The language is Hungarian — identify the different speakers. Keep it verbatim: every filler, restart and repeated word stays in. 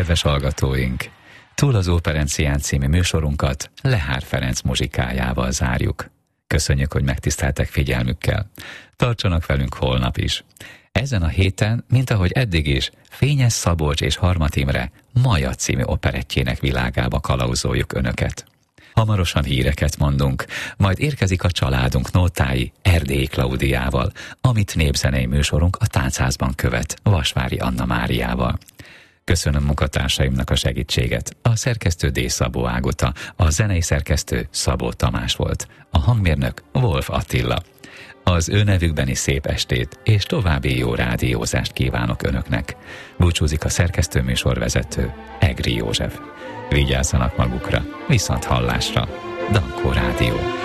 Speaker 1: Kedves hallgatóink, Túl az Óperencián című műsorunkat Lehár Ferenc muzsikájával zárjuk. Köszönjük, hogy megtiszteltek figyelmükkel. Tartsanak velünk holnap is. Ezen a héten, mint ahogy eddig is, Fényes Szabolcs és Harmat Imre Maja című operettjének világába kalauzoljuk önöket. Hamarosan híreket mondunk, majd érkezik a családunk nótái Erdélyi Klaudiával, amit népzenei műsorunk a Táncázban követ Vasvári Anna Máriával. Köszönöm munkatársaimnak a segítséget. A szerkesztő D. Szabó Ágota, a zenei szerkesztő Szabó Tamás volt, a hangmérnök Wolf Attila. Az ő nevükben is szép estét és további jó rádiózást kívánok önöknek. Búcsúzik a szerkesztő műsorvezető Egri József. Vigyázzanak magukra, viszont hallásra. Dankó Rádió.